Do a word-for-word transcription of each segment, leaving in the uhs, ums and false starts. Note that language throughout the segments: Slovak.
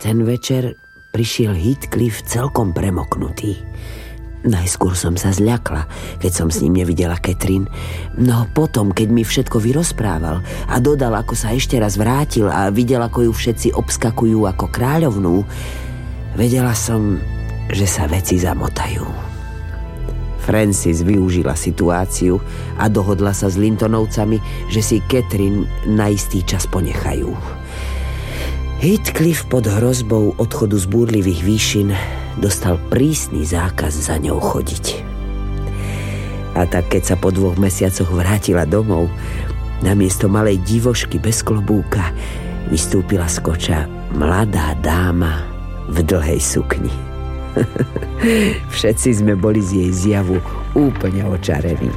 Ten večer prišiel Heathcliff celkom premoknutý. Najskôr som sa zľakla, keď som s ním nevidela Catherine. No potom, keď mi všetko vyrozprával a dodal, ako sa ešte raz vrátil a videl, ako ju všetci obskakujú ako kráľovnú, vedela som, že sa veci zamotajú. Frances využila situáciu a dohodla sa s Lintonovcami, že si Catherine na istý čas ponechajú. Heathcliff pod hrozbou odchodu z búrlivých výšin dostal prísny zákaz za ňou chodiť. A tak, keď sa po dvoch mesiacoch vrátila domov, namiesto malej divošky bez klobúka vystúpila z koča mladá dáma v dlhej sukni. Všetci sme boli z jej zjavu úplne očarení.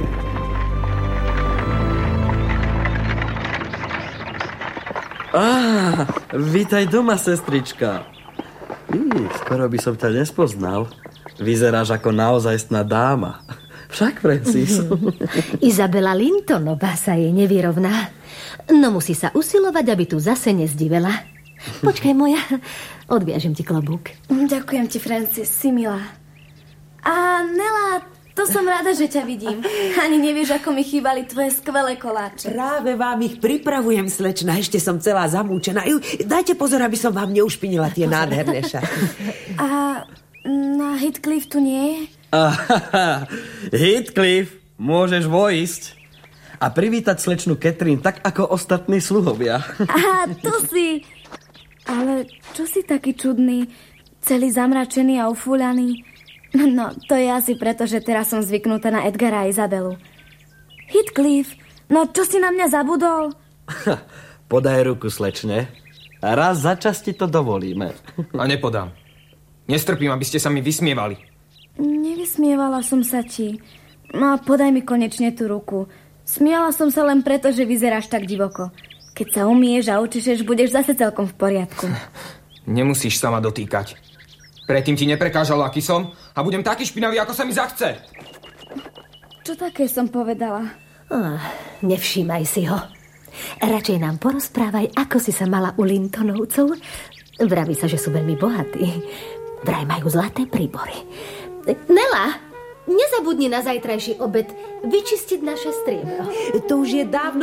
Á, vítaj doma, sestrička. Hm, skoro by som ťa nespoznal. Vyzeráš ako naozajstná dáma. Však, Francis. Izabela Lintonová sa jej nevyrovná. No musí sa usilovať, aby tu zase nezdivela. Počkaj, moja, odviažem ti klobúk. Ďakujem ti, Francis, si milá. A Nela, to som rada, že ťa vidím. Ani nevieš, ako mi chýbali tvoje skvelé koláče. Práve vám ich pripravujem, slečna. Ešte som celá zamúčená. Ju, dajte pozor, aby som vám neušpinila tie nádherné šaty. A na Heathcliff tu nie je? Aha, Heathcliff, môžeš vojsť a privítať slečnu Catherine tak ako ostatní sluhovia. Aha, tu si. Ale čo si taký čudný, celý zamračený a ufúľaný? No, to je asi preto, že teraz som zvyknutá na Edgara a Izabelu. Heathcliff, no čo si na mňa zabudol? Podaj ruku, slečne. A raz za čas ti to dovolíme. A nepodám. Nestrpím, aby ste sa mi vysmievali. Nevysmievala som sa ti. No a podaj mi konečne tú ruku. Smiala som sa len preto, že vyzeráš tak divoko. Keď sa umieš a očišeš, budeš zase celkom v poriadku. Nemusíš sa ma dotýkať. Predtým ti neprekážalo, aký som, a budem taký špinavý, ako sa mi zachce. Čo také som povedala? Oh, nevšímaj si ho. Radšej nám porozprávaj, ako si sa mala u Lintonovcov. Vraví sa, že sú veľmi bohatí. Vraj majú zlaté príbory. Nela, nezabudni na zajtrajší obed vyčistiť naše striebro. To už je dávno